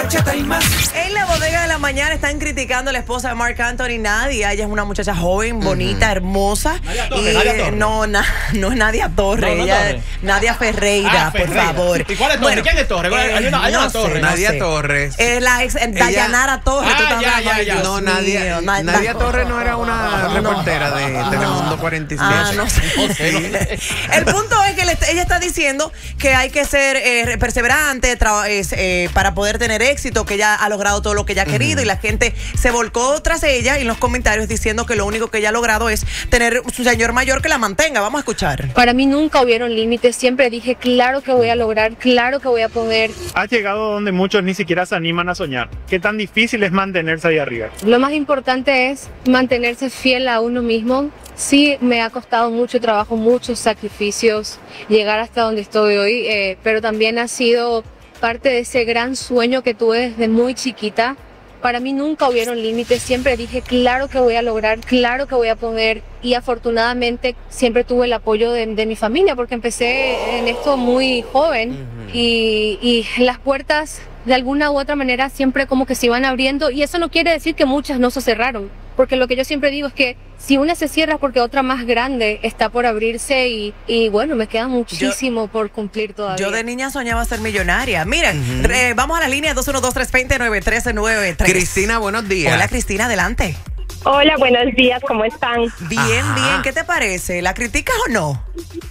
bachata y más. En la bodega de la mañana están criticando a la esposa de Marc Anthony, Nadia. Ella es una muchacha joven, bonita, hermosa. Nadia Torres, Nadia Torres. No es Nadia Torres. No, ella Torres. es Nadia Ferreira, por Ferreira. favor. ¿Y cuál es Torres? Bueno, ¿Quién es Torres? Hay una no Torres. sé, Nadia sé. Torres. Es la ex Dayanara Torres. tú estás ya, hablando. ya, ya. Dios No, mío, Nadia Torres no era una reportera de Telemundo 47. No sé. El punto es que ella está diciendo que hay que ser perseverante para poder tener éxito, que ella ha logrado todo lo que ella ha querido y la gente se volcó tras ella y en los comentarios diciendo que lo único que ella ha logrado es tener un señor mayor que la mantenga. Vamos a escuchar. Para mí nunca hubieron límites, siempre dije, claro que voy a lograr, claro que voy a poder. Has llegado donde muchos ni siquiera se animan a soñar. ¿Qué tan difícil es mantenerse ahí arriba? Lo más importante es mantenerse fiel a uno mismo. Sí, me ha costado mucho trabajo, muchos sacrificios llegar hasta donde estoy hoy, pero también ha sido parte de ese gran sueño que tuve desde muy chiquita. Para mí nunca hubieron límites, siempre dije, claro que voy a lograr, claro que voy a poder. Y afortunadamente siempre tuve el apoyo de mi familia, porque empecé en esto muy joven y las puertas de alguna u otra manera siempre como que se iban abriendo, y eso no quiere decir que muchas no se cerraron, porque lo que yo siempre digo es que si una se cierra es porque otra más grande está por abrirse y bueno, me queda muchísimo por cumplir todavía. Yo de niña soñaba ser millonaria. Miren, vamos a la línea 212-320-9393. Cristina, buenos días. Hola, Cristina, adelante. Hola, buenos días, ¿cómo están? Bien, bien. ¿Qué te parece? ¿La criticas o no?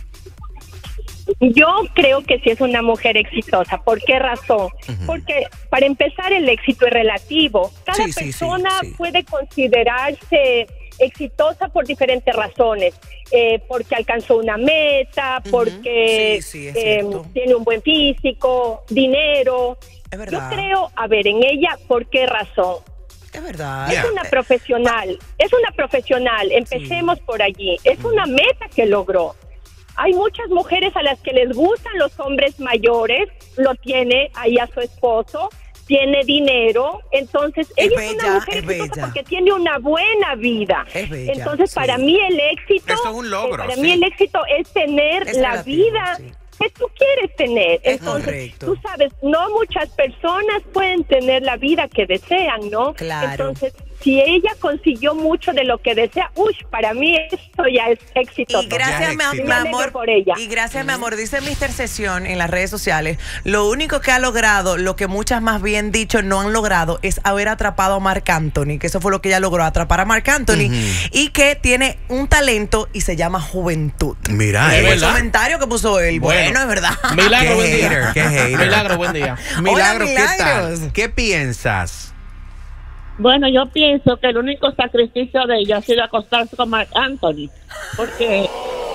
Yo creo que sí es una mujer exitosa. ¿Por qué razón? Porque para empezar el éxito es relativo. Cada persona puede considerarse exitosa por diferentes razones. Porque alcanzó una meta, porque tiene un buen físico, dinero. Es verdad. Yo creo, a ver, en ella, ¿por qué razón? Es verdad. Es una profesional, empecemos por allí. Es una meta que logró. Hay muchas mujeres a las que les gustan los hombres mayores, lo tiene ahí a su esposo, tiene dinero, entonces ella es una mujer exitosa porque tiene una buena vida. Entonces para mí el éxito, esto es un logro, mí el éxito es tener la vida que tú quieres tener. Entonces, tú sabes, no muchas personas pueden tener la vida que desean, ¿no? Claro. Entonces, si ella consiguió mucho de lo que desea, para mí eso ya es éxito. Y gracias, mi amor, por ella. Y gracias, mi amor, dice Mr. Sesión en las redes sociales, lo único que ha logrado, lo que muchas más bien dicho no han logrado, es haber atrapado a Marc Anthony, que eso fue lo que ella logró, atrapar a Marc Anthony, y que tiene un talento y se llama juventud. Mira, el comentario que puso él, bueno, es verdad. Milagro, buen día. Qué hater. Milagro, buen día. Milagro, Hola, ¿qué Milagros. tal? ¿Qué piensas? Bueno, yo pienso que el único sacrificio de ella ha sido acostarse con Marc Anthony, porque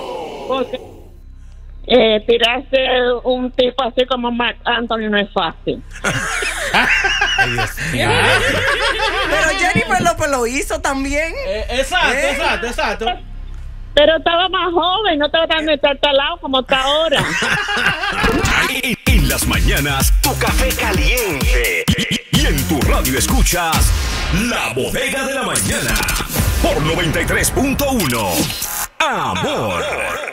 tirarse un tipo así como Marc Anthony no es fácil. Ay, Dios mío. Pero Jennifer López lo hizo también. Exacto. Pero estaba más joven, no estaba tan talado como está ahora. En las mañanas, tu café caliente. Y en tu radio escuchas La Bodega de la Mañana por 93.1. Amor.